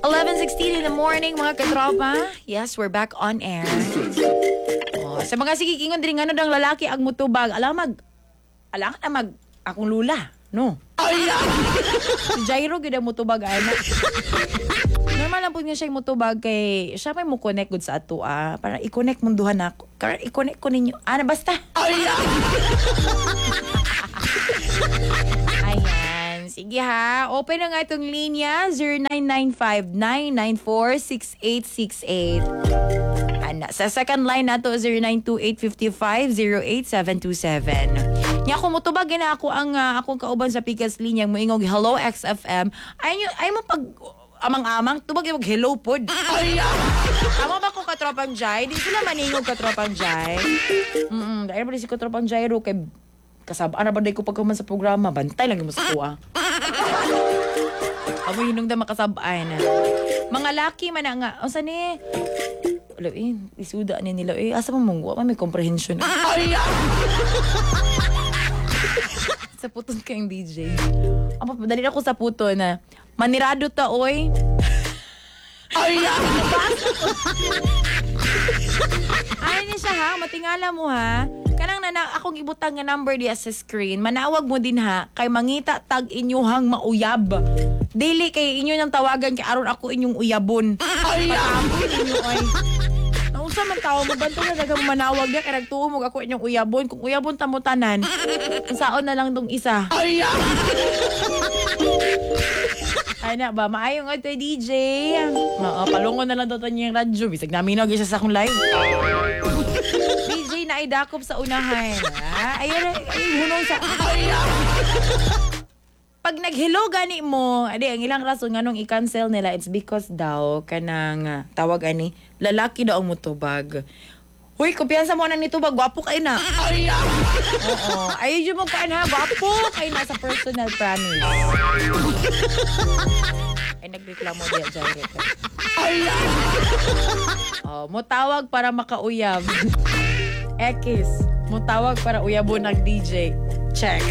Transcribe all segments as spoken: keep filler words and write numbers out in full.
eleven sixteen in the morning, mga katropa. Yes, we're back on air. Oh, sa mga sigikingon din nga ng lalaki ang mutubag. Alam mag, alam na mag, akong lula, no? Si Jairo, ganda mutubag, anak. Normal lang po nga siya yung mutubag kay siya may mo connect good sa ato, ah. Para i-connect munduhan ako. Kaya i-connect ko ninyo. Ah, na basta. Ayan. Sige ha. Open na nga itong linya. zero nine nine five nine nine four six eight six eight. Ana. Sa second line na to, zero nine two eight five five zero eight seven two seven. Nya kung mutubag na ako ang uh, akong kauban sa Pikas linyang moingog Hello X F M. Ay nyo, ay mo pag amang-amang tubag yung hello pod. Tama ba ko katropang Jai? Di sila maningog katropang Jai. Mm dahil ba di si katropang Jairo kay kasabaan na ba ko pagkaman sa programa. Bantay lang yung sa kuha. Amo yun nung da makasabaan. Mga laki man nga. O saan eh? Wala eh. Isuda ni nila eh. Asa mo mong may comprehension. Sa puton kayong D J. Ang papadali ako sa puto na manirado ta, oy. Ay, ay niya siya ha, matingala mo ha. Kanang nana, akong ibutang nga number diya sa screen. Manawag mo din ha, kay mangita tag inyuhang mauyab. Dili kay inyo nang tawagan kay aron ako inyong uyabon. Ay, pag-amoy ninyo, oy. Naunsa man tao mo banto na daga manawag dia kay nagtuo mo ako inyong uyabon. Kung uyabon ta mo tanan, saon na lang tong isa. Ay, ay na ba, maayong ito D J. Oo, palungon na lang ito niyang radyo. Bisag namin nag isa sa akong live. D J na idakop sa unahan. Ha? Ayun, ayun, hunong sa... Pag nag-hello gani mo, adi, ang ilang rason nga nung i-cancel nila, it's because daw, kanang uh, tawag ani, lalaki daw ang mutubag. Huy, kumpiyansa mo na nitubag, gwapo kayo na. Oo, ayun yung mo kaan ha, gwapo kayo na sa personal promise. Ay, nagreklamo diya dyan. Oh, mutawag para makauyab. Ekis, mutawag para uyabo ng D J. Check.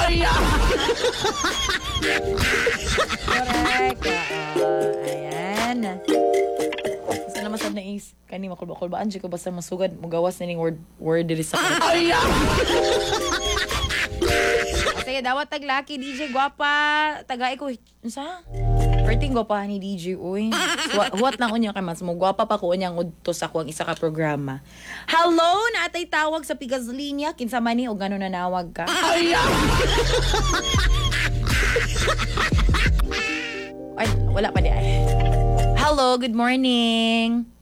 Correct. Uh, ayan. Kasi naman sa nais, kani makulba-kulbaan siya ko basta masugad, magawas na ning word, word diri sa kanya. Sige, dawat taglaki, D J, gwapa. Tagay ko, sa? Perting gwapa ni D J, uy. Huwat lang unya kay mas mo. Gwapa pa ko unyang udto sa kuwang isa ka programa. Hello, naatay tawag sa Pigas Linya. Kinsa man ni o gano'n nanawag ka? Ay, wala pa di ay. Hello, good morning.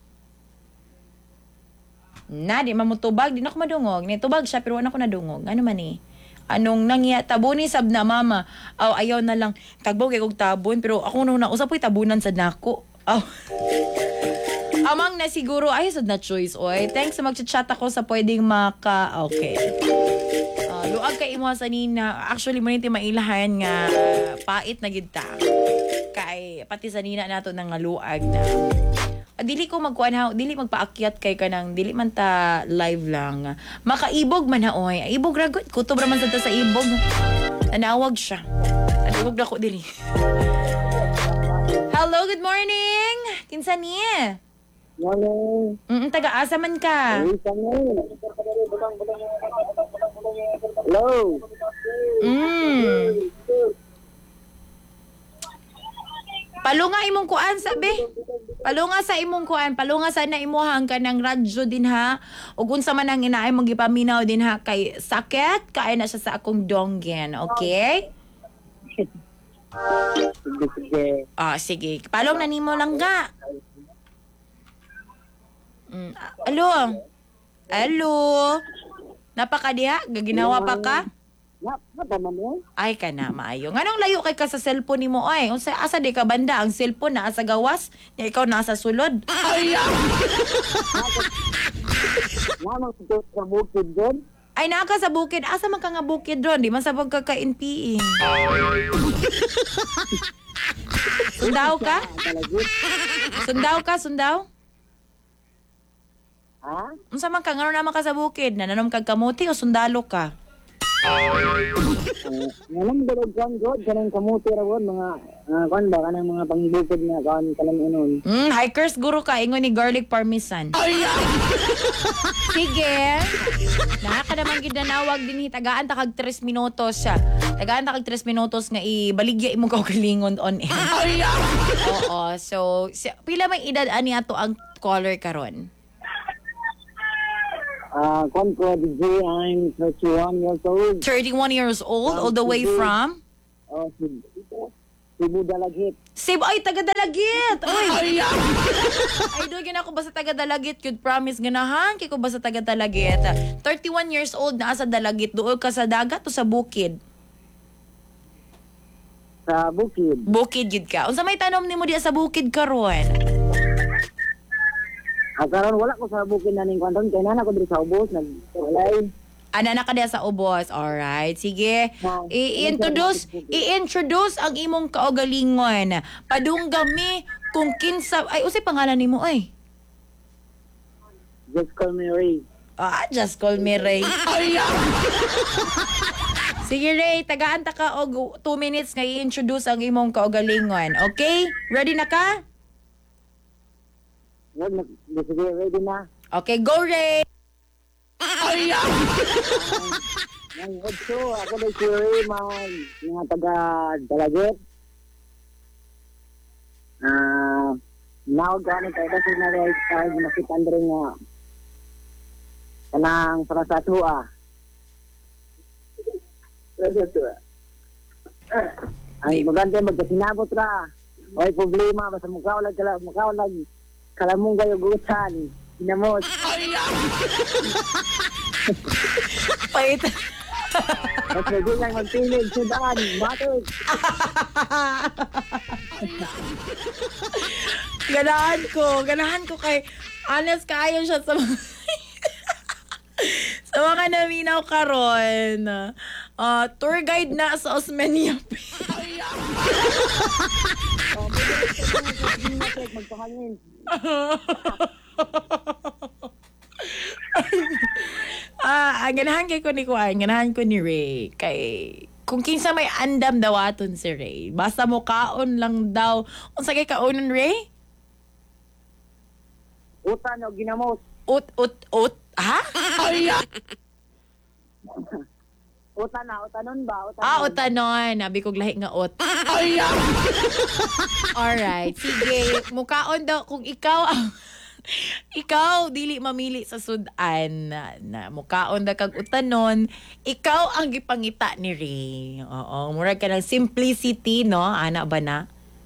Na, di mamutubag. Di na ako madungog. Nitubag siya, pero wala ko nadungog. Ano man eh? Anong nangya? Tabunin sab na mama. Aw, ayaw na lang. Tagbaw kay kong tabon. Pero ako nung nausap po'y tabunan sa nako. Aw. Amang na siguro. Ay, sad na choice. Oy. Thanks sa magchat-chat ako sa pwedeng maka... Okay. Uh, luag kay imo sa nina. Actually, mo niti mailahan nga pait na gid ta. Kay pati sa nina nato nang luag na. Dili ko magkuan ha, dili magpaakyat kay kanang dili man ta live lang. Makaibog man ha oy. Ibog ragot, kutob ra man sad ta sa ibog. Nanawag siya. Nanawag na ko dili. Hello, good morning. Kinsa ni? Morning. Mm, taga-asa man ka? Hello. Mm. Palunga imong kuan sabi. Palunga sa imong kuan, palunga sa na imuhang kanang radyo din ha. Ug unsa man ang inaay mong gipaminaw din ha kay sakit kay na siya sa akong donggen, okay? Sige, sige. Ah, sige. Palong na nimo lang ga. Mm, alo. Alo. Napakadiha, gaginawa pa ka? Na, na ba man eh? Ay ka na, maayo. Nganong layo kay ka sa cellphone nimo ay? Unsa asa di ka banda ang cellphone naa sa gawas, nya ikaw nasa sulod. Ay. Namang sa sa bukid doon. Ay naka sa bukid, asa man ka nga bukid ron, di man sa pagkaka-N P E. Sundaw ka? Sundaw ka, sundaw? Ha? Unsa man ka ngano naman ka sa bukid? Nananom kag kamuti o sundalo ka? Nga lang dalog kan god kanang kamuti ra god mga uh, kan ba kanang mga pangbukod nga kan kalam inon. Mm, hikers guru ka, ingon ni garlic parmesan. Sige. Naka naman ginanawag din hitagaan ta kag tres minutos siya. Tagaan ta kag tres minutos nga ibaligya imong kaugalingon on air. Oo, so si, pila may edad ani ato ang caller karon? Ah, kon ko D J, I'm thirty-one years old. thirty-one years old, all the way from Oh, si Cebu Dalagit. Sib, ay, taga Dalagit! Ay, ay, doon gina ko ba sa taga Dalagit? Could promise ganahan, kay ko ba sa taga Dalagit? thirty-one years old na sa Dalagit, doon ka sa dagat o sa bukid? Sa Bukid. Bukid yun ka. Unsa may tanom nimo diya sa bukid karon? Ah, karon wala ko sa Bukid na ning kwanton kay nana ko diri sa ubos nag walay. Ana na ka diya sa ubos. Alright, sige. I-introduce, i-introduce ang imong kaugalingon. Padunggami kung kinsa, ay, usay pangalan nimo ay. Just call me Ray. Ah, just call me Ray. Sige Ray, tagaan ta ka og two minutes nga i-introduce ang imong kaugalingon. Okay? Ready na ka? Wag na sige ready na. Okay, go Ray! Ang otso ako na si Ray man mga taga Dalagit. Ah, now gani kay da na ray kay nakita andre nga kanang para sa tuwa. Ay maganda magkasinabot ra. Oy problema basta mukha wala kala mukha wala kalamong gayo gutan. Inamos. Pait. Mas pwede lang magpilig sudan. Batik. Ganahan ko. Ganahan ko kay honest kaayo siya sa mga sa mga naminaw karon. Uh, tour guide na sa Osmeña. Magpahangin. Ah, ang ganahan kay ko ni Kuan, ganahan ko ni Ray. Kay kung kinsa may andam dawaton si Ray. Basta mo kaon lang daw. Unsa kay kaonon Ray? Utan o ginamos. Ut ut ut. Ha? Utan na, utanon ba? Utanon. Ah, utanon. Nabi kog lahi nga ut. Alright. Sige. Mukaon daw kung ikaw ang ikaw dili mamili sa sudan na, na mukaon da kag utanon, ikaw ang gipangita ni Ray. Oo, murag ka ng simplicity, no? Ana ba na?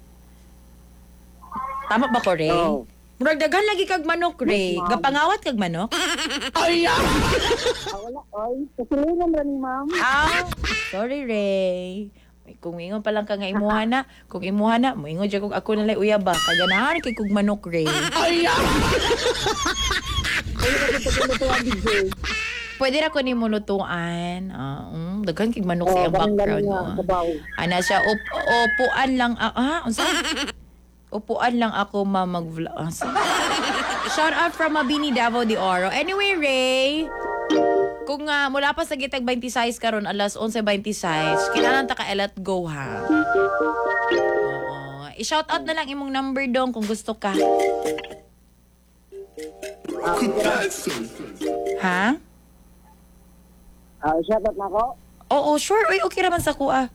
Tama ba ko, Ray? Oo. Murag daghan lagi kag manok, Ray. Ma'am. Gapangawat kag manok? Ah, wala. Ay, kasilingan ra ni ma'am. Ah, sorry, Ray. Ay, kung ingon pa lang ka nga imuha na, kung imuha na, moingon dyan kung ako nalay uyaba. Kaganahan kay kog manok, Ray. Ay, kasi pagkakita ang D J. Pwede ra ko ni mulutuan. Ah, um, daghan kig manok Oh, sa iyang background. nga, Oh. kabaw. Ana siya, up, upuan lang, ah, ah, unsa? Upuan lang ako ma mag-vlog. Ah, sa- shout out from Mabini, Davao de Oro. Anyway, Ray, kung uh, mula pa sa gitag twenty-six karon alas eleven twenty-six, kailangan ta ka let go ha. Oo. I-shout out na lang imong number dong kung gusto ka. Ha? Ah, shout out na ako. Oo, sure. Uy, okay raman sa kuha.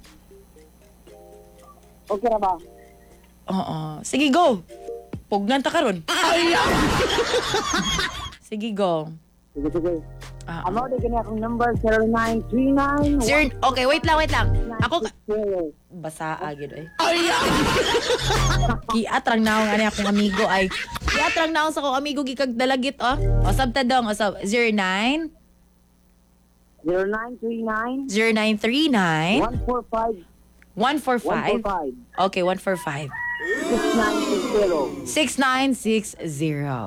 Okay na ba? Oo. Sige, go. Pugnan ta karon. Sige, go. Sige, sige. Ah, Amo, di kanya akong number zero nine three nine. Sir, okay, wait lang, wait lang. Ako, Zero. basa agad eh. Kiatrang naong ani akong amigo ay. Kiatrang naong sa akong amigo gikag dalagit oh. O sabta dong, o sab zero nine zero nine three nine. zero nine three nine one four five. one four one four five. five. Okay, one four five. six nine six zero. six nine six zero.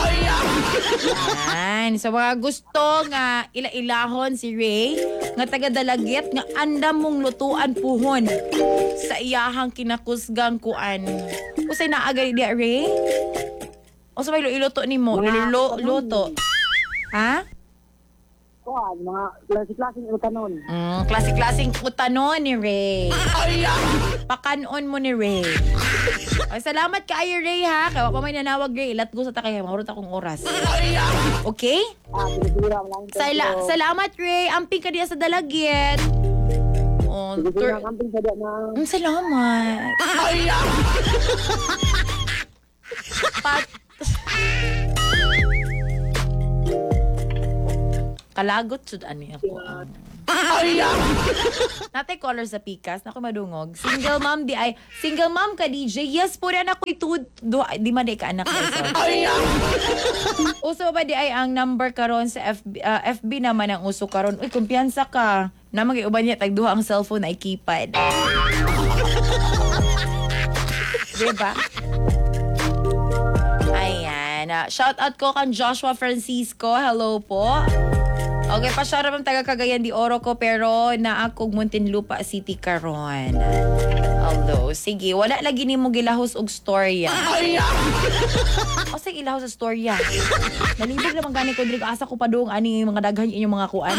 Yan. Sa mga gusto nga ila-ilahon si Ray, nga taga-dalagit, nga andam mong lutuan puhon sa iyahang kinakusgang kuan. Usay naagay di Ray? O sa may iluto ni mo? Mga Ilulo, kanon. luto. Ha? kuan, mga klase-klaseng utanon. Mm, klase-klaseng utanon ni Ray. Pakanon mo ni Ray. Ay, salamat ka ay Ray ha. Kaya pa may nanawag Ray. Ilat ko sa takay. Mahurot akong oras. Okay? Ah, pinipira mo lang. Sala- salamat Ray. Amping ka diya sa dalagit. Oh, Pinipira tur- ang kamping sa diya na. Mm, salamat. Pat Kalagot sud ani ako. Natay color sa pikas, nako madungog. Single mom di ay single mom ka D J. Yes po rin ako itud do di man di ka anak na isa. Uso ba di ay ang number karon sa F B, ah, F B naman ang uso karon. Uy, kumpiyansa ka. Na mag-iuban niya tag duha ang cellphone ay keypad. Diba? Ayan. Uh, shout out ko kan Joshua Francisco. Hello po. Okay, pa shout out ang taga Cagayan de Oro ko pero naa kog Muntinlupa City karon. Although, sige, wala lagi nimo gilahos og storya. O sige, ilahos sa storya. Nalibog naman gani ko diri asa ko pa dong ani mga daghan inyong mga kuan.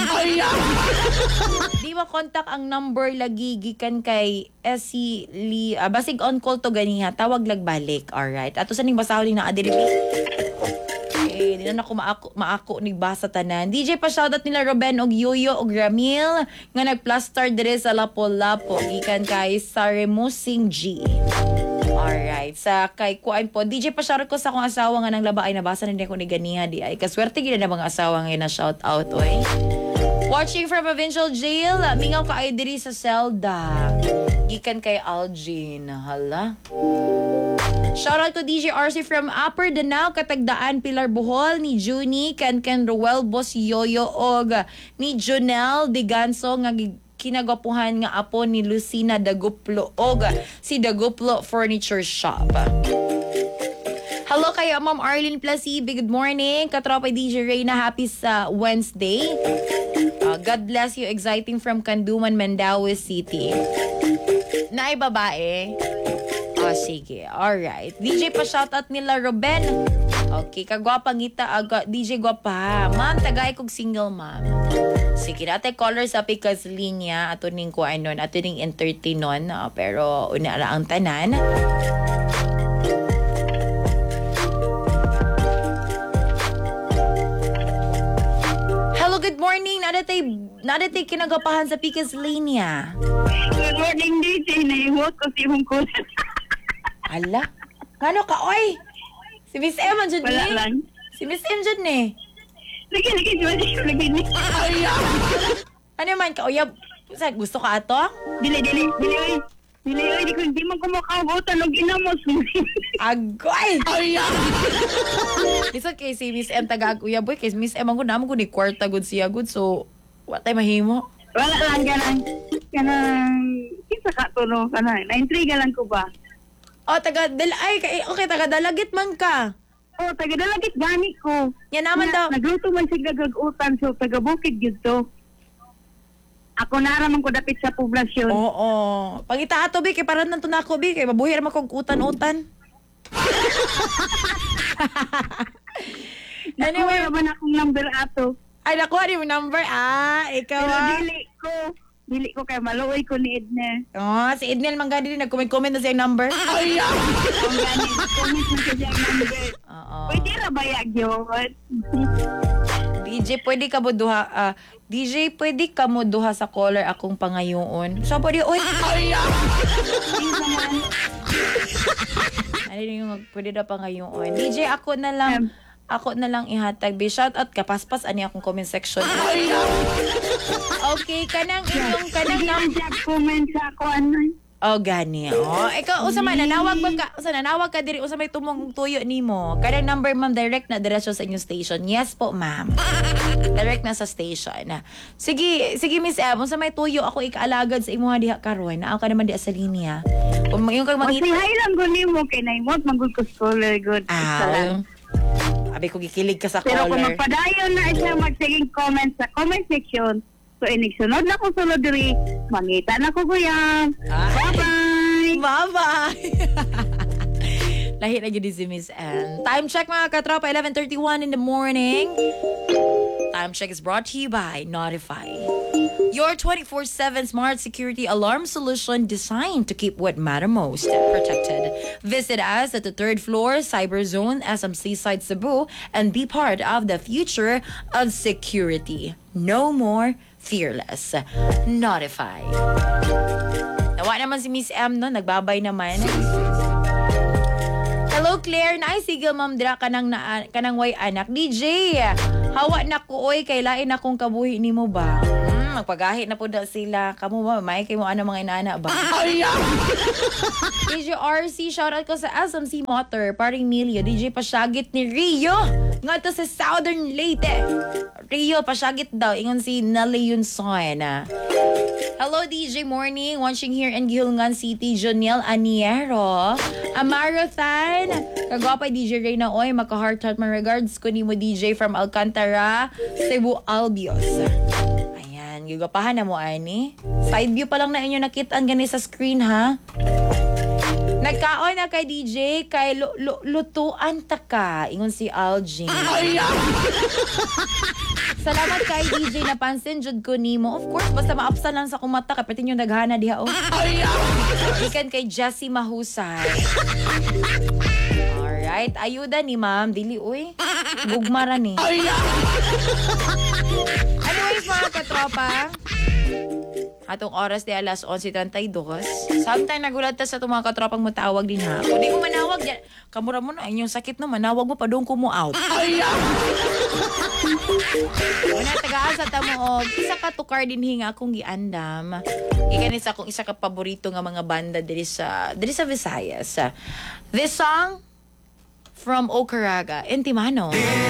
Di ba contact ang number lagi gikan kay S C Lee. Uh, basig on call to ganiha, tawag lag balik. Alright. Ato sa ning basahon na adiri. Eh, di na ako maako, maako ni basa tanan. D J pa shoutout nila Ruben og Yoyo og Ramil nga nagplaster dire sa Lapu-Lapu gikan kay Saremusing G. Alright, sa kay kuan po. D J pa shoutout ko sa akong asawa nga nang laba ay nabasa na din ako ni ganiha di ay kaswerte gid na mga asawa nga na shout out oy. Watching from provincial jail, mingaw ka ay diri sa Zelda. Gikan kay Algin. Hala. Shoutout ko D J R C from Upper Danao, Katagdaan, Pilar Bohol, ni Junie, Ken Ken Ruel, Boss Yoyo, og ni Jonel De Ganso, nga kinagapuhan nga apo ni Lucina Daguplo, og si Daguplo Furniture Shop. Hello kayo, Ma'am Arlene Plasibe. Good morning. Katropa D J Reyna, happy sa Wednesday. Uh, God bless you. Exciting from Canduman, Mandaue City. Naay babae. Oh, sige. Alright. D J pa shoutout nila Ruben. Okay, kagwapa ngita. Aga, D J gwapa. Ma'am, tagay kog single ma'am. Sige, natin caller sa pikas linya. Ato ning ko ano, ato ning entertainon. Uh, pero una ra ang tanan. Hello, good morning. Nadatay, nadatay kinagapahan sa pikas linya. Good morning, D J. Naimot ko si Hungkot. Ala, kano ka, oy? Si Miss M, andyan Wala ni? lang. Si Miss M, andyan ni. Lagi, lagi, lagi, lagi, lagi. Ano man ka, uyab? Sa gusto ka ato? Dili, dili, dili, oy. Dili, oy, di ko, di mo kumakabutan o ginamos mo. Agoy! Isa kay si Miss M taga uyab, boy. Kay Miss M, ang naman ko ni kwarta good siya good. So, what tayo mahimo? Wala lang, ganang, ganang, kisa ka to, no, ganang, na-intriga lang ko ba? Oh, taga, dal ay, kay- okay, taga dalagit man ka. Oh, taga-dalagit gani ko. Yan naman daw. Nagluto man siya gagagutan, so taga-bukid yun to. Ako naraman ko dapit sa poblasyon. Oo. Pangita ato, bi, kay parang nanto na ako, bi, kay mabuhi naman kong utan-utan. Anyway, Anyway, naman akong number ato. ay, nakuha ni mo number. Ah, ikaw Pero ah. dili ko, dili ko kay maluoy ko ni Edna. Oh, si Ednel Mangadi din nag-comment-comment na sa yung number. Kung gani, comment mo siya ang number. Oo. Pwede ra ba yag yun? D J, pwede ka mo duha, ah, D J, pwede ka mo duha sa caller akong pangayoon. So, pwede, oy. Ano yung pwede na pangayoon. D J, ako na lang, ako na lang ihatag. Be, shout out ka, paspas, ani akong comment section. Okay, kanang inyong, kanang number. Sige, comment sa ako ano. Oh, gani. Oh, ikaw, usa man, nanawag ba ka, usa nanawag ka diri, usa may tumong tuyo nimo. Kanang number, ma'am, direct na diretso sa inyong station. Yes po, ma'am. Direct na sa station. Sige, sige, Miss M, usa may tuyo, ako ikaalagad sa imuha diha karon. Naaw ka naman diha sa linya. Kung yung kang Kasi mangita. hay lang guni mo kay naimot magud ko scholar good. Ah, abi ko gikilig ka sa Pero kung caller. magpadayon na siya magsiging comment sa comment section, so inig-sunod na ko sulod diri, mangita na ko kuya. Ah. Bye-bye! Bye-bye! Lahi na gini si Miss Anne. Time check mga katropa, eleven thirty-one in the morning. Time check is brought to you by Notify. Your twenty-four seven smart security alarm solution designed to keep what matter most protected. Visit us at the third floor, Cyber Zone, S M C Side Cebu, and be part of the future of security. No more fearless. Notify. Nawa naman si Miss M, no? Nagbabay naman. Hello, Claire. Naisigil, ma'am, dira kanang, na, kanang way anak. D J, hawa na ko, oy, kailain akong kabuhi ni mo ba? Hmm, magpagahit na po daw sila. Kamu ba, may kayo mo ano mga inana ba? D J R C, shoutout ko sa S M C Motor, paring Milio. D J Pasyagit ni Rio. Nga to sa Southern Leyte. Rio, Pasyagit daw. Ingon si Nelly Yunson. Hello, D J Morning. Watching here in Gihulngan City, Joniel Aniero. Amarothan. Kagwapay D J Reyna. Oy, maka-heart-heart my regards ko ni mo D J from Alcantara, Cebu, Albios. Ayan, gigapahan na mo, ani. Side view pa lang na inyo nakitaan gani sa screen, ha? Nagkaon na kay D J, kay lu- lu- lutuan ta ka. Ingon si Algin. Salamat kay D J, napansin jud ko nimo. Of course, basta maapsan lang sa kumata, kapitin yung daghana diha. Oh. Ikan kay Jessie Mahusay. Alright, ayuda ni ma'am. Dili, uy. Gugmara ni. Anyways, mga katropa, atong oras di alas eleven thirty-two. Sometime nagulat ta sa itong mga katropang matawag din ha. Kung di mo manawag, yan, kamura mo na, inyong sakit no, manawag mo pa doon ko mo out. Una, taga-asa ta mo, og isa ka tukar din hinga akong giandam. Ikanis akong isa ka paborito nga mga banda diri sa, diri sa Visayas. This song, from Okaraga, Intimano.